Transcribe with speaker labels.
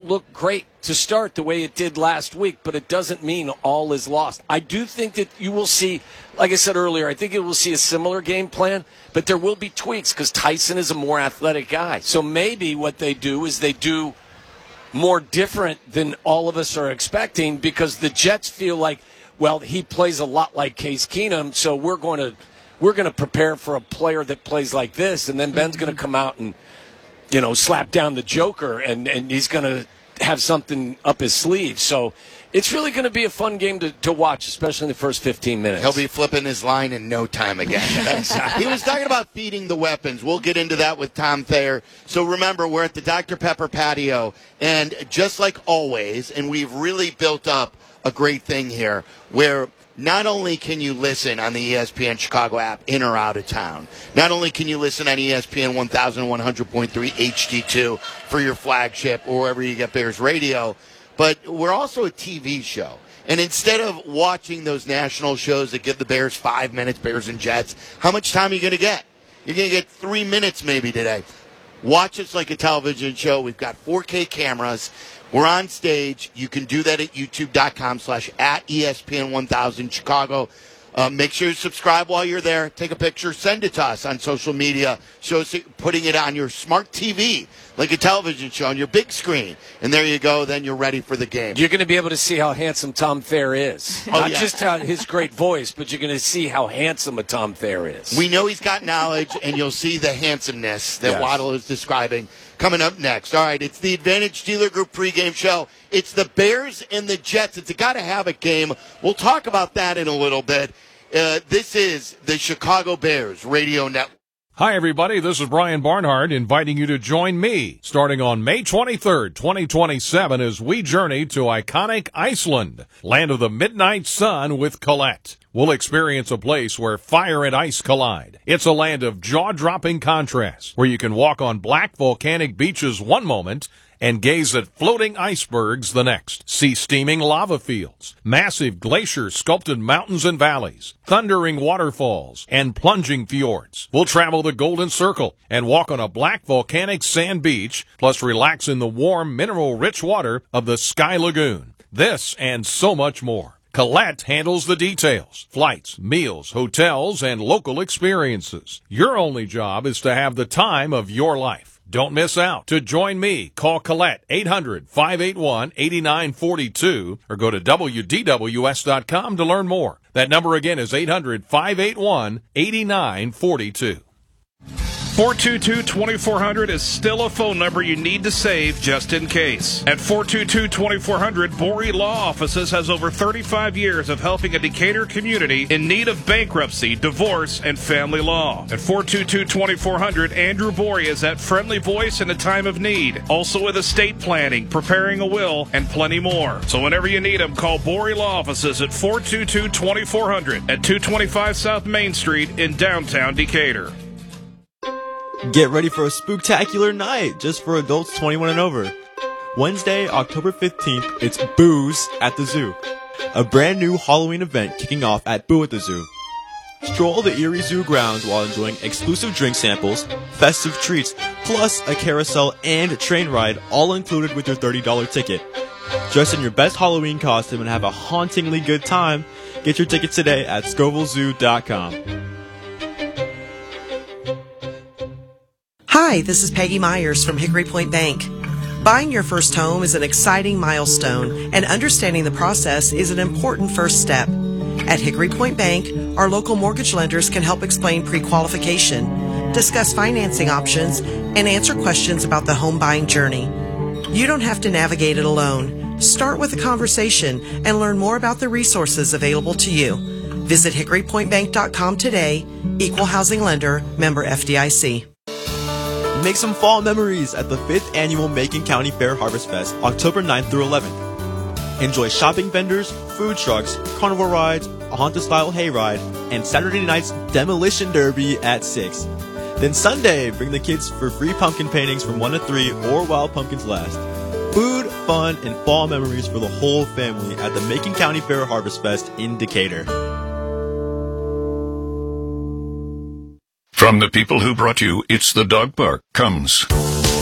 Speaker 1: look great to start the way it did last week, but it doesn't mean all is lost. I do think that you will see, like I said earlier, I think you will see a similar game plan, but there will be tweaks because Tyson is a more athletic guy. So maybe what they do is they do more different than all of us are expecting because the Jets feel like, well, he plays a lot like Case Keenum, so we're going to prepare for a player that plays like this, and then Ben's going to come out and, slap down the Joker, and he's going to have something up his sleeve. So it's really going to be a fun game to watch, especially in the first 15 minutes.
Speaker 2: He'll be flipping his line in no time again. He was talking about feeding the weapons. We'll get into that with Tom Thayer. So remember, we're at the Dr. Pepper patio, and just like always, and we've really built up a great thing here where not only can you listen on the ESPN Chicago app in or out of town, not only can you listen on ESPN 1100.3 HD2 for your flagship or wherever you get Bears radio, but we're also a TV show. And instead of watching those national shows that give the Bears 5 minutes, Bears and Jets, how much time are you going to get? You're going to get 3 minutes maybe today. Watch us like a television show. We've got 4K cameras. We're on stage. You can do that at youtube.com/@ESPN1000 Chicago. Make sure you subscribe while you're there. Take a picture. Send it to us on social media. Show us putting it on your smart TV, like a television show, on your big screen. And there you go. Then you're ready for the game.
Speaker 1: You're going to be able to see how handsome Tom Thayer is. Not just his great voice, but you're going to see how handsome a Tom Thayer is.
Speaker 2: We know he's got knowledge, and you'll see the handsomeness that Waddle is describing coming up next. All right, it's the Advantage Dealer Group pregame show. It's the Bears and the Jets. It's a gotta-have-it game. We'll talk about that in a little bit. This is the Chicago Bears Radio Network.
Speaker 3: Hi, everybody. This is Brian Barnhart inviting you to join me starting on May 23rd, 2027 as we journey to iconic Iceland, land of the midnight sun with Colette. We'll experience a place where fire and ice collide. It's a land of jaw-dropping contrasts where you can walk on black volcanic beaches one moment and gaze at floating icebergs the next. See steaming lava fields, massive glacier-sculpted mountains and valleys, thundering waterfalls, and plunging fjords. We'll travel the Golden Circle and walk on a black volcanic sand beach, plus relax in the warm, mineral-rich water of the Sky Lagoon. This and so much more. Colette handles the details, flights, meals, hotels, and local experiences. Your only job is to have the time of your life. Don't miss out. To join me, call Colette 800-581-8942 or go to WDWS.com to learn more. That number again is 800-581-8942.
Speaker 4: 422-2400 is still a phone number you need to save just in case. At 422-2400, Borey Law Offices has over 35 years of helping a Decatur community in need of bankruptcy, divorce, and family law. At 422-2400, Andrew Borey is that friendly voice in a time of need. Also with estate planning, preparing a will, and plenty more. So whenever you need him, call Borey Law Offices at 422-2400 at 225 South Main Street in downtown Decatur.
Speaker 5: Get ready for a spooktacular night just for adults 21 and over. Wednesday, October 15th, it's Booze at the Zoo, a brand new Halloween event kicking off at Boo at the Zoo. Stroll the Erie Zoo grounds while enjoying exclusive drink samples, festive treats, plus a carousel and a train ride, all included with your $30 ticket. Dress in your best Halloween costume and have a hauntingly good time. Get your tickets today at ScovilleZoo.com.
Speaker 6: Hi, this is Peggy Myers from Hickory Point Bank. Buying your first home is an exciting milestone, and understanding the process is an important first step. At Hickory Point Bank, our local mortgage lenders can help explain pre-qualification, discuss financing options, and answer questions about the home buying journey. You don't have to navigate it alone. Start with a conversation and learn more about the resources available to you. Visit hickorypointbank.com today. Equal housing lender, member FDIC.
Speaker 5: Make some fall memories at the 5th Annual Macon County Fair Harvest Fest, October 9th through 11th. Enjoy shopping vendors, food trucks, carnival rides, a haunted-style hayride, and Saturday night's Demolition Derby at 6. Then Sunday, bring the kids for free pumpkin paintings from 1 to 3 or while pumpkins last. Food, fun, and fall memories for the whole family at the Macon County Fair Harvest Fest in Decatur.
Speaker 7: From the people who brought you It's the Dog Park comes